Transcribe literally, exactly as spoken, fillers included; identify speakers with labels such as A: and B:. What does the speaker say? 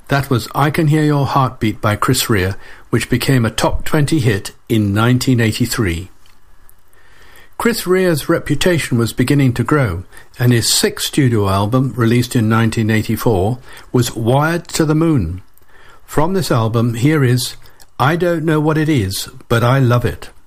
A: That was I Can Hear Your Heartbeat by Chris Rea, which became a top twenty hit in nineteen eighty-three. Chris Rea's reputation was beginning to grow, and his sixth studio album, released in nineteen eighty-four, was Wired to the Moon. From this album, here is I Don't Know What It Is, But I Love It.